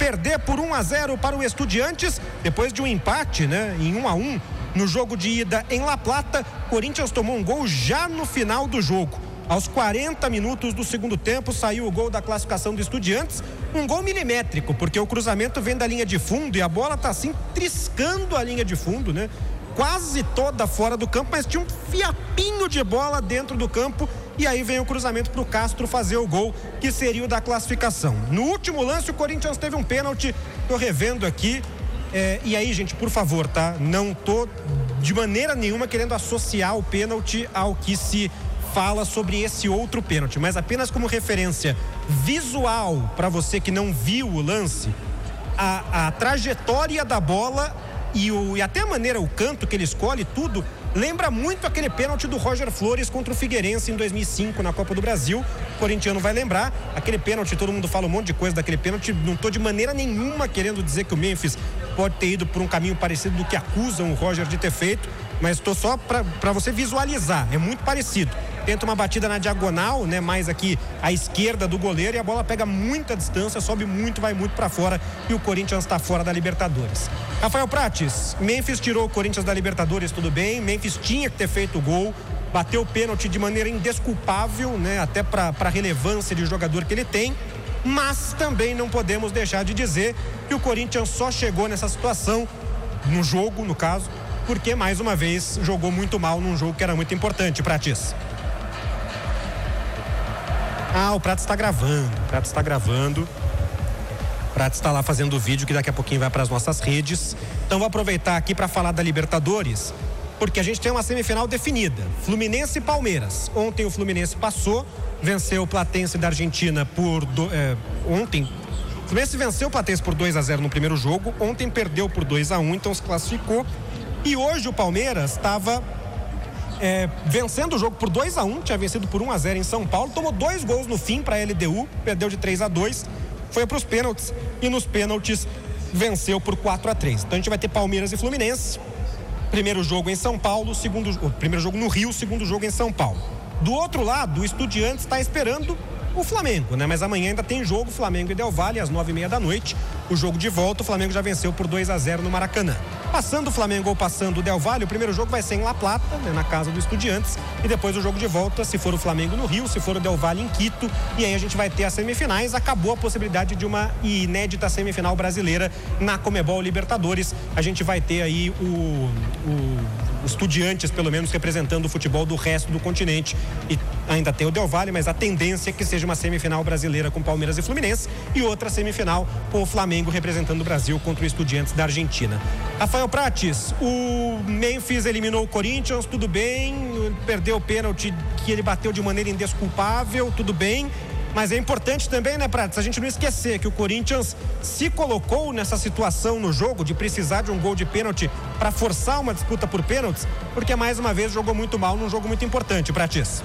perder por 1-0 para o Estudiantes, depois de um empate, né, em 1-1 no jogo de ida em La Plata. Corinthians tomou um gol já no final do jogo. Aos 40 minutos do segundo tempo saiu o gol da classificação do Estudiantes, um gol milimétrico, porque o cruzamento vem da linha de fundo e a bola tá assim triscando a linha de fundo, né? Quase toda fora do campo, mas tinha um fiapinho de bola dentro do campo, e aí vem o cruzamento pro Castro fazer o gol, que seria o da classificação. No último lance o Corinthians teve um pênalti, tô revendo aqui, e aí, gente, por favor, tá? Não tô de maneira nenhuma querendo associar o pênalti ao que se fala sobre esse outro pênalti, mas apenas como referência visual para você que não viu o lance, a trajetória da bola e até a maneira, o canto que ele escolhe, tudo lembra muito aquele pênalti do Roger Flores contra o Figueirense em 2005 na Copa do Brasil. O corintiano vai lembrar aquele pênalti, todo mundo fala um monte de coisa daquele pênalti, não tô de maneira nenhuma querendo dizer que o Memphis pode ter ido por um caminho parecido do que acusam o Roger de ter feito, mas estou só para você visualizar, é muito parecido. Tenta uma batida na diagonal, né, mais aqui à esquerda do goleiro, e a bola pega muita distância, sobe muito, vai muito para fora, e o Corinthians está fora da Libertadores. Rafael Prates, Memphis tirou o Corinthians da Libertadores, tudo bem, Memphis tinha que ter feito o gol, bateu o pênalti de maneira indesculpável, né, até para a relevância de jogador que ele tem, mas também não podemos deixar de dizer que o Corinthians só chegou nessa situação, no jogo, no caso, porque mais uma vez jogou muito mal num jogo que era muito importante. Prates. O Prates está gravando. O Prates está lá fazendo o vídeo que daqui a pouquinho vai para as nossas redes. Então vou aproveitar aqui para falar da Libertadores, porque a gente tem uma semifinal definida. Fluminense e Palmeiras. Ontem o Fluminense passou, venceu o Platense da Argentina por... Ontem o Fluminense venceu o Platense por 2-0 no primeiro jogo. Ontem perdeu por 2-1, então se classificou. E hoje o Palmeiras estava vencendo o jogo por 2-1, tinha vencido por 1-0 em São Paulo, tomou 2 gols no fim para a LDU, perdeu de 3-2, foi para os pênaltis e nos pênaltis venceu por 4-3. Então a gente vai ter Palmeiras e Fluminense, primeiro jogo em São Paulo, primeiro jogo no Rio, segundo jogo em São Paulo. Do outro lado, o Estudiantes está esperando o Flamengo, né? Mas amanhã ainda tem jogo, Flamengo e Del Valle, às 9h30 da noite. O jogo de volta, o Flamengo já venceu por 2-0 no Maracanã. Passando o Flamengo ou passando o Del Valle, o primeiro jogo vai ser em La Plata, né, na casa do Estudiantes, e depois o jogo de volta, se for o Flamengo no Rio, se for o Del Valle em Quito, e aí a gente vai ter as semifinais. Acabou a possibilidade de uma inédita semifinal brasileira na Conmebol Libertadores. A gente vai ter aí o Estudiantes, pelo menos, representando o futebol do resto do continente, e ainda tem o Del Valle, mas a tendência é que seja uma semifinal brasileira com Palmeiras e Fluminense, e outra semifinal com o Flamengo representando o Brasil contra o Estudiantes da Argentina. Rafael Prates, o Memphis eliminou o Corinthians, tudo bem, perdeu o pênalti que ele bateu de maneira indesculpável, tudo bem, mas é importante também, né, Prates, a gente não esquecer que o Corinthians se colocou nessa situação no jogo de precisar de um gol de pênalti para forçar uma disputa por pênaltis, porque mais uma vez jogou muito mal num jogo muito importante. Prates.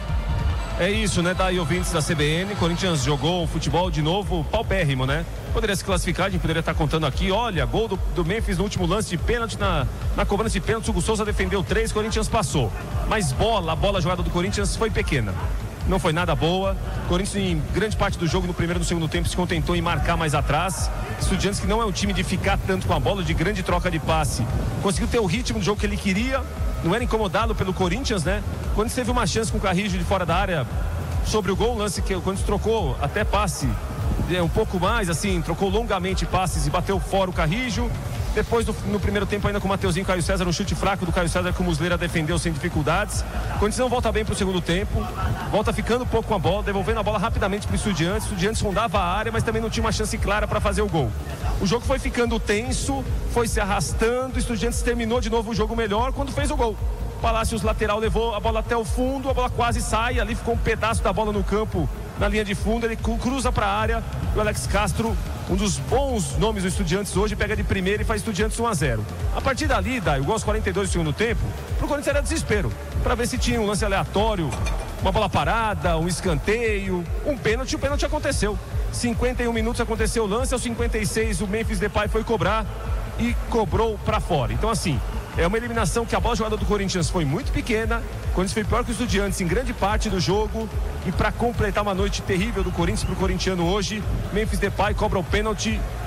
É isso, né, daí ouvintes da CBN, Corinthians jogou um futebol de novo paupérrimo, né? Poderia se classificar, a gente poderia estar contando aqui, olha, gol do Memphis no último lance de pênalti, na cobrança de pênalti, o Hugo Souza defendeu 3, Corinthians passou. Mas a bola jogada do Corinthians foi pequena. Não foi nada boa. Corinthians, em grande parte do jogo, no primeiro e no segundo tempo, se contentou em marcar mais atrás. Estudiantes, que não é um time de ficar tanto com a bola, de grande troca de passe, conseguiu ter o ritmo do jogo que ele queria, não era incomodado pelo Corinthians, né? Quando teve uma chance com o Carrijo de fora da área sobre o gol, lance que o Corinthians trocou até passe um pouco mais, assim, trocou longamente passes e bateu fora o Carrijo. Depois, no primeiro tempo, ainda com o Mateuzinho e Caio César, um chute fraco do Caio César que o Muslera defendeu sem dificuldades. O Corinthians não volta bem para o segundo tempo, volta ficando pouco com a bola, devolvendo a bola rapidamente para o Estudiantes. O Estudiantes rondava a área, mas também não tinha uma chance clara para fazer o gol. O jogo foi ficando tenso, foi se arrastando, o Estudiantes terminou de novo o jogo melhor quando fez o gol. Palácios, lateral, levou a bola até o fundo, a bola quase sai, ali ficou um pedaço da bola no campo, na linha de fundo, ele cruza para a área, e o Alex Castro, um dos bons nomes do Estudiantes hoje, pega de primeira e faz Estudiantes 1-0. A partir dali, Daio, gol aos 42 do segundo tempo, pro Corinthians era desespero, para ver se tinha um lance aleatório, uma bola parada, um escanteio, um pênalti. O pênalti aconteceu. 51 minutos aconteceu o lance, aos 56 o Memphis Depay foi cobrar e cobrou para fora. Então, assim, é uma eliminação que a bola jogada do Corinthians foi muito pequena. O Corinthians foi pior que o Estudiantes em grande parte do jogo. E para completar uma noite terrível do Corinthians, pro corintiano hoje, Memphis Depay cobra o pênalti